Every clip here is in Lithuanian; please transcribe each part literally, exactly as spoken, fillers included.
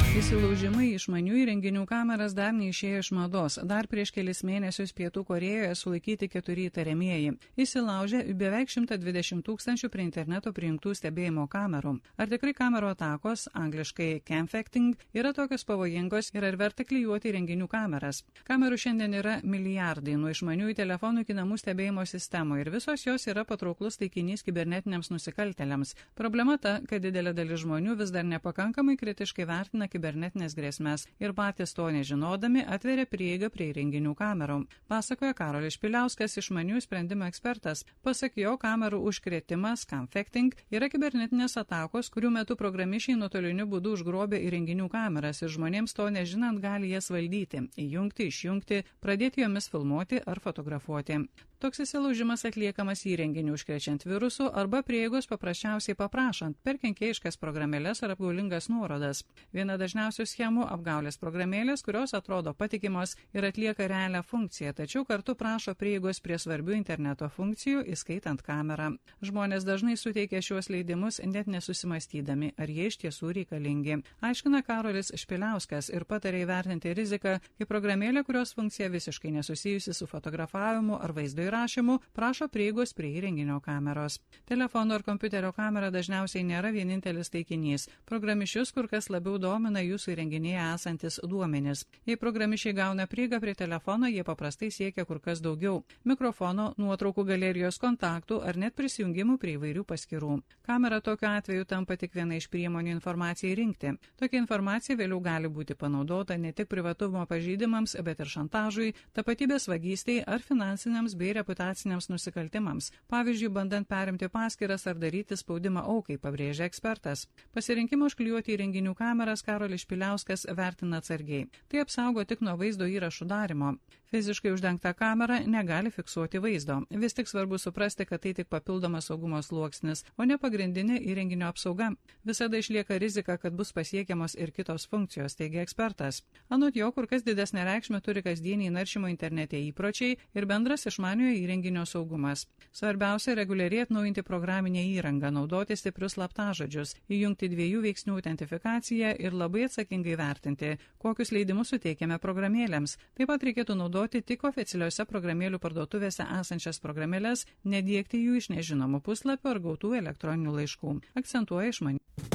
Įsilaužimai į išmanių įrenginių kameras dar neišėjo iš mados. Dar prieš kelis mėnesius Pietų Korėjoje sulaikyti keturi įtariamieji. Įsilaužė beveik šimtą dvidešimt tūkstančių prie interneto prijungtų stebėjimo kamerų. Ar tikrai kamerų atakos, angliškai camfecting, yra tokios pavojingos ir ar verta klijuoti įrenginių kameras? Kamerų šiandien yra milijardai, nuo išmaniųjų telefonų iki namų stebėjimo sistemų ir visos jos yra patrauklus taikinys kibernetiniams nusikaltėliams. Problema ta, kad didelė dalis žmonių vis dar nepakankamai kritiškai vertina kibernetinės grėsmės ir patys to nežinodami atveria prieigą prie įrenginių kamerų. Pasakoja Karolis Špiliauskas, išmaniųjų sprendimų ekspertas. Pasak jo, kamerų užkrėtimas, camfecting, yra kibernetinės atakos, kurių metu programišiai nuotoliniu būdu užgrobia įrenginių kameras ir žmonėms to nežinant gali jas valdyti, įjungti, išjungti, pradėti jomis filmuoti ar fotografuoti. Toks įsilaužimas atliekamas įrenginių užkrečiant virusų arba prieigos paprasčiausiai paprašant per kenkėjiškas programėlės ar apgaulingas nuorodas. Viena dažniausių schemų - apgaulės programėlės, kurios atrodo patikimos ir atlieka realią funkciją, tačiau kartu prašo prieigos prie svarbių interneto funkcijų, įskaitant kamerą. Žmonės dažnai suteikia šiuos leidimus net nesusimastydami, ar jie iš tiesų reikalingi. Aiškina Karolis Špiliauskas ir patarė įvertinti riziką, kai programėlė, kurios funkcija visiškai nesusijusi su fotografavimu ar vaizdo įrašymu, prašo prieigos prie įrenginio kameros. Telefono ar kompiuterio kamera dažniausiai nėra vienintelis taikinys. Programišius kur kas labiau domina jūsų įrenginėje esantis duomenys. Jei programišiai gauna prieigą prie telefono, jie paprastai siekia kur kas daugiau - mikrofono, nuotraukų galerijos kontaktų ar net prisijungimų prie įvairių paskyrų. Kamera tokiu atveju tampa tik viena iš priemonių informacijai rinkti. Tokia informacija vėliau gali būti panaudota ne tik privatumo pažeidimams, bet ir šantažui, tapatybės vagystei ar finansiniams bei reputaciniams nusikaltimams, pavyzdžiui, bandant perimti paskyras ar daryti spaudimą aukai, pabrėžia ekspertas. Pasirinkimo užklijuoti įrenginių kameras Karolis Špiliauskas vertina atsargiai. Tai apsaugo tik nuo vaizdo įrašų darimo. Fiziškai uždengta kamera negali fiksuoti vaizdo. Vis tik svarbu suprasti, kad tai tik papildomas saugumo sluoksnis, o ne pagrindinė įrenginio apsauga. Visada išlieka rizika, kad bus pasiekiamos ir kitos funkcijos, teigia ekspertas. Anot jo, kur kas didesnė reikšmė turi kasdieniai naršymo internete įpročiai ir bendras išmaniojo įrenginio saugumas. Svarbiausia reguliariai atnaujinti programinę įrangą, naudoti stiprius slaptažodžius, įjungti dviejų veiksnių autentifikaciją ir labai atsakingai vertinti, kokius leidimus suteikiame programėlėms. Taip pat reikėtų naudoti tik oficialiuose programėlių parduotuvėse esančias programėlės, nediegti jų iš nežinomų puslapių ar gautų elektroninių laiškų. Akcentuoja išmanių.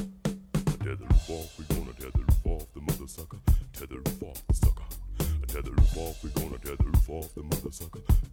Tether roof off, we gonna tether roof off the mother sucker. Tether roof off the sucker. Tether roof off, we gonna tether roof off the mother sucker.